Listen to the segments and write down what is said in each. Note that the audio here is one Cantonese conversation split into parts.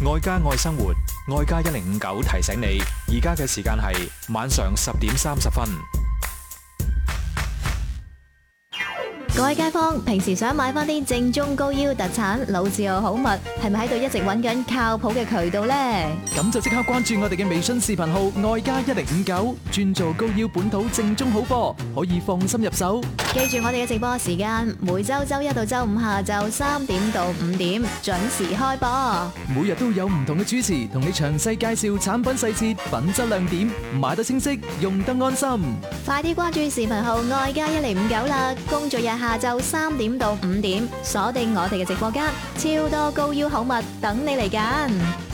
愛家愛生活，愛家1059提醒你，而家嘅時間係晚上10:30。 各位街坊，平時想買翻啲正宗高腰特產老字號好物，係咪喺度一直揾緊靠譜嘅渠道呢？ 咁就即刻關注我哋嘅微信視頻號愛家1059，專做高腰本土正宗好貨，可以放心入手。 記住我哋嘅直播時間，每周周一到周五下晝3點到5點準時開播。 每日都有唔同嘅主持同你詳細介紹產品細節、品質亮點，買得清晰，用得安心。 快啲關注視頻號愛家1059啦！工作日下晝3點到5點，鎖定我哋嘅直播間，超多高腰好物等你嚟揀。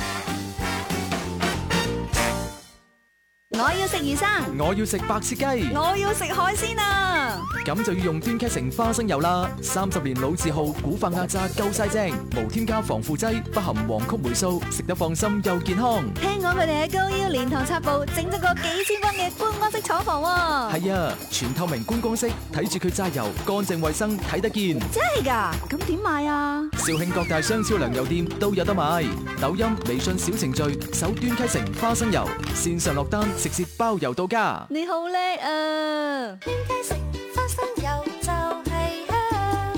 我要食魚生， 我要食白切雞， 我要食海鮮啊！ 咁就要用端溪城花生油啦。30年老字號，古法壓榨夠晒正，無添加防腐劑，不含黃曲霉素，食得放心又健康。 聽講佢哋喺高腰蓮塘插步整咗個幾千蚊嘅觀光式廠房喎。 係啊，全透明觀光式，睇住佢榨油，乾淨衛生，睇得見。 真係㗎？咁點買啊？ 肇慶各大商超糧油店都有得買，抖音、微信小程序搜端溪城花生油，線上落單，直接包郵到家。 你好叻啊！ 端溪城花生油就係香。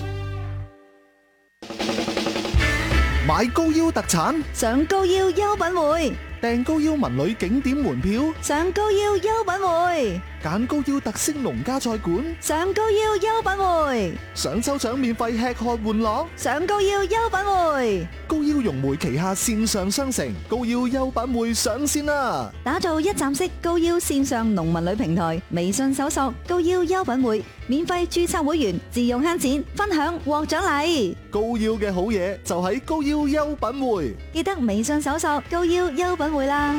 買高腰特產， 上高腰優品會， 訂高腰文旅景點門票， 上高腰優品會， 揀高腰特色農家菜館， 上高腰優品會， 想抽獎免費吃喝玩樂， 上高腰優品會。 高腰融媒旗下線上商城高腰優品會上線啦！ 打造一站式高腰線上農民旅平台，微信搜索高腰優品會，免費註冊會員，自用慳錢，分享獲獎勵。 高腰嘅好嘢就喺高腰優品會， 記得微信搜索高腰優品會啦。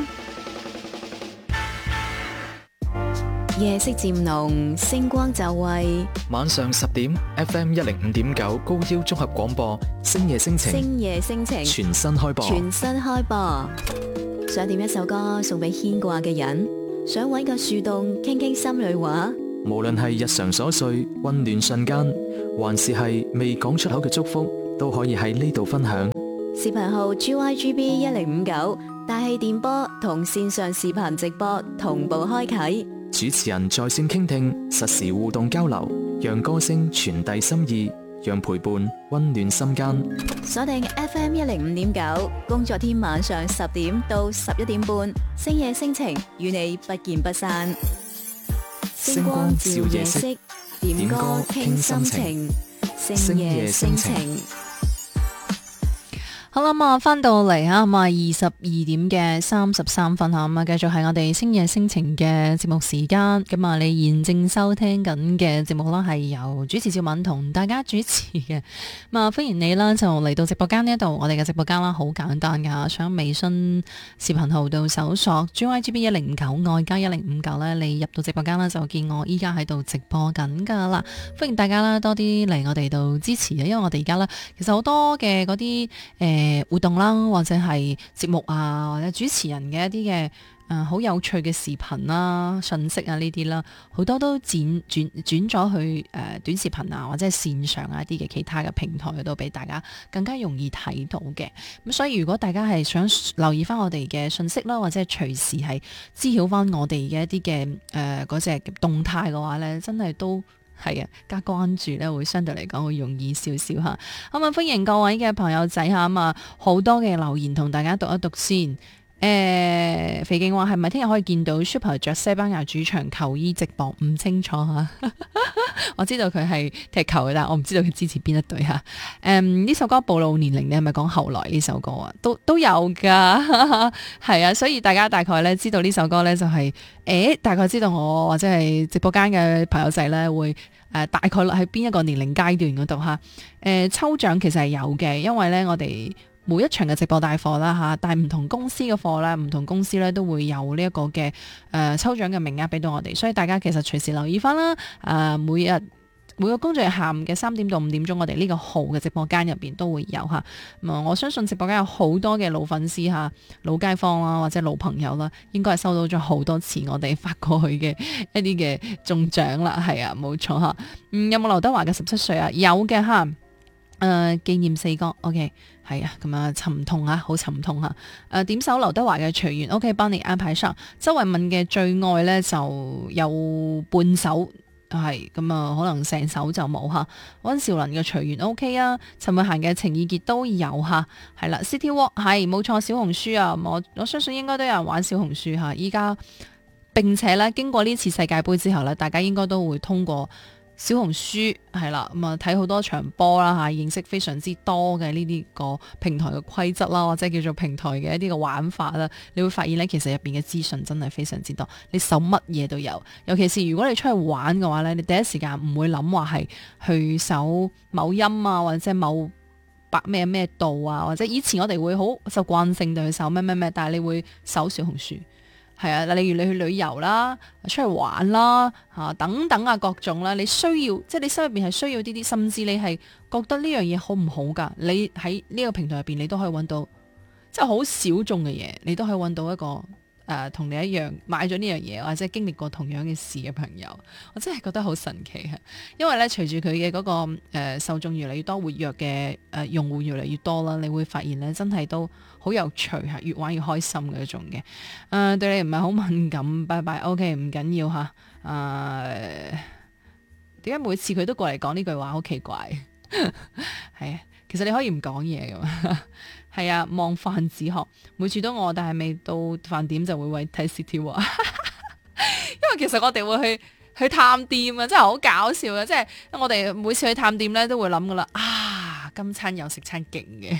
夜色漸濃，星光就位。 晚上10點 FM 105.9高腰綜合廣播，星夜星情， 星夜星情， 全新開播。 全新開播。想點一首歌送俾牽掛嘅人，想搵個樹洞傾傾心裏話。 無論係日常瑣碎、溫暖瞬間，還是係未講出口嘅祝福，都可以喺呢度分享。 視頻號 GYGB1059，大氣電波同線上視頻直播同步開啟。 主持人在線傾聽，實時互動交流，讓歌聲傳遞心意，讓陪伴溫暖心間。 鎖定 FM 105.9，工作天晚上10點到11點半，星夜星情與你不見不散。星光照夜色，點歌傾心情，星夜星情。 好啦，咁啊，翻到嚟啊，咁啊22點嘅33分吓，咁啊，繼續係我哋星夜星情嘅節目時間。咁啊，你現正收聽緊嘅節目啦，係由主持趙敏同大家主持嘅。咁啊，歡迎你啦，就嚟到直播間呢一度，我哋嘅直播間啦，好簡單噶，上微信視頻號度搜索 GYGB109愛家1059咧，你入到直播間啦，就見我依家喺度直播緊噶啦。歡迎大家啦，多啲嚟我哋度支持啊，因為我哋而家啦，其實好多嘅嗰啲活動啦，或者係節目啊，或者主持人嘅一啲嘅好有趣嘅視頻啦、信息啊呢啲啦，好多都轉咗去短視頻啊，或者係線上啊一啲嘅其他嘅平台嗰度，俾大家更加容易睇到嘅。咁所以如果大家係想留意翻我哋嘅信息啦，或者係隨時係知曉翻我哋嘅一啲嘅嗰隻動態嘅話咧，真係都係啊，加關注咧會相對嚟講會容易少少吓。咁啊，歡迎各位嘅朋友仔吓，咁啊好多嘅留言同大家讀一讀先。肥勁話係咪聽日可以見到 Super 着西班牙主場球衣直播？唔清楚吓。我知道佢係踢球嘅，但係我唔知道佢支持邊一隊吓。呢首歌暴露年齡，你係咪講後來呢首歌啊？都有噶，係啊，所以大家大概咧知道呢首歌咧就係、大概知道我或者係直播間嘅朋友仔咧會大概喺邊一個年齡階段嗰度吓。抽獎其實係有嘅，因為咧我哋每一場嘅直播帶貨啦吓，但係唔同公司嘅貨咧，唔同公司咧都會有呢一個嘅抽獎嘅名額俾到我哋，所以大家其實隨時留意翻啦。每個工作日下午嘅3點到5點鐘，我哋呢個號嘅直播間入邊都會有吓。我相信直播間有好多嘅老粉絲吓、老街坊啦，或者老朋友啦，應該係收到咗好多次我哋發過去嘅一啲嘅中獎啦。係啊，冇錯吓。有冇劉德華嘅17歲啊？有嘅吓。 紀念四哥 OK 係啊，咁啊沉痛啊，好沉痛啊。點首劉德華嘅隨緣 OK 幫你安排上。周慧敏嘅最愛呢就有半首。係咁啊，可能成首就冇吓。溫兆倫嘅隨緣 OK 啊，陳慧嫻嘅情意結都有吓，係啦。City Walk 係冇錯，小紅書啊，我相信應該都有人玩小紅書吓。依家並且咧，經過呢次世界盃之後咧，大家應該都會通過小紅書係啦，咁啊睇好多場波啦吓，認識非常之多嘅呢啲個平台嘅規則啦，或者叫做平台嘅一啲嘅玩法啦，你會發現咧，其實入邊嘅資訊真係非常之多，你搜乜嘢都有。尤其是如果你出去玩嘅話咧，你第一時間唔會諗話係去搜某音啊，或者某咩度啊，或者以前我哋會好習慣性地去搜咩，但係你會搜小紅書。係啊，例如你去旅遊啦，出去玩啦，等等啊，各種啦，你需要即係你心入邊係需要啲啲，甚至你係覺得呢樣嘢好唔好噶，你喺呢個平台入邊，你都可以揾到即係好小眾嘅嘢，你都可以揾到一個同你一樣買咗呢樣嘢，或者經歷過同樣嘅事嘅朋友，我真係覺得好神奇啊！因為咧，隨住佢嘅嗰個受眾越嚟越多，活躍嘅用戶越嚟越多啦，你會發現咧，真係都好有趣嚇，越玩越開心嘅一種嘅。對你唔係好敏感，拜拜 OK 唔緊要嚇。點解每次佢都過嚟講呢句話好奇怪？係啊，其實你可以唔講嘢㗎嘛。係啊，望飯止渴，每次都餓，但係未到飯點就會為睇 City Walk。因為其實我哋會去探店啊，真係好搞笑啊！即係我哋每次去探店咧，都會諗噶啦，今餐又食餐勁嘅。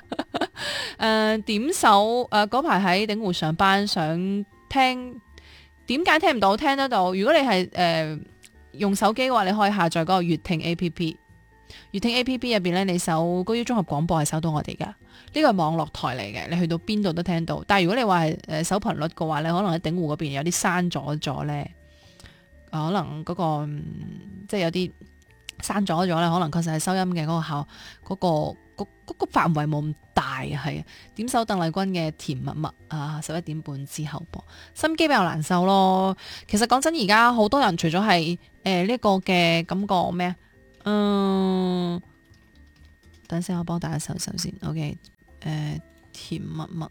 點首嗰排喺鼎湖上班，想聽，點解聽唔到？聽得到。如果你係用手機嘅話，你可以下載嗰個粵聽 A P P。粵聽 A P P 入邊咧，你搜高腰綜合廣播係搜到我哋噶，呢個係網絡台嚟嘅，你去到邊度都聽到。但係如果你話係搜頻率嘅話咧，可能喺鼎湖嗰邊有啲刪咗咧，可能嗰個即係有啲刪咗咧，可能確實係收音嘅嗰個效嗰個範圍冇咁大啊。係點首鄧麗君嘅甜蜜蜜11點半之後播，心機比較難受咯。其實講真，而家好多人除咗係呢個嘅感覺咩啊？等陣先，我幫大家搜搜先。OK，甜蜜蜜，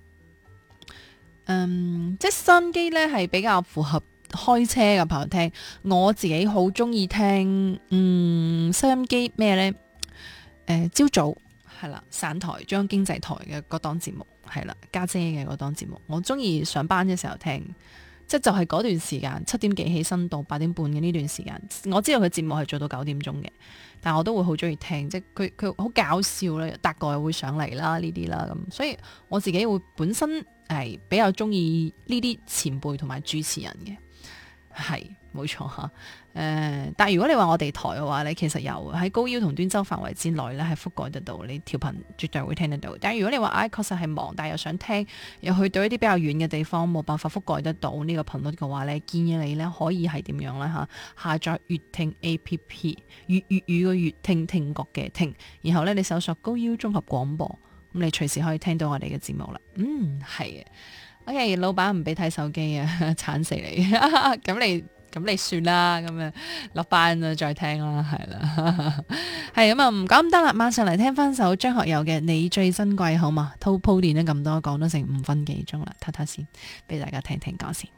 即係收音機咧係比較符合開車嘅朋友聽。我自己好中意聽，收音機咩咧？朝早係啦，省台中央經濟台嘅嗰檔節目係啦，家姐嘅嗰檔節目，我中意上班嘅時候聽。即係就係嗰段時間，7點幾起身到8點半嘅呢段時間，我知道佢節目係做到9點鐘嘅，但我都會好中意聽，即係佢好搞笑啦，達哥又會上嚟啦呢啲啦咁，所以我自己會本身係比較中意呢啲前輩同埋主持人嘅，係冇錯嚇。但係如果你話我哋台嘅話咧，其實又喺高腰同端州範圍之內咧係覆蓋得到，你調頻絕對會聽得到。但係如果你話確實係忙，但係又想聽，又去到一啲比較遠嘅地方，冇辦法覆蓋得到呢個頻率嘅話咧，建議你咧可以係點樣咧嚇？下載粵聽 A P P， 粵語嘅粵聽，聽覺嘅聽，然後咧你搜索高腰綜合廣播，咁你隨時可以聽到我哋嘅節目啦。係啊。OK， 老闆唔俾睇手機啊，慘死你！咁你算啦，咁樣落班啦再聽啦，係啦，係咁啊，唔講咁得啦，馬上嚟聽翻首張學友嘅《你最珍貴》好嘛？鋪墊咗咁多，講咗成5分幾鐘啦，唞唞先，俾大家聽聽講先。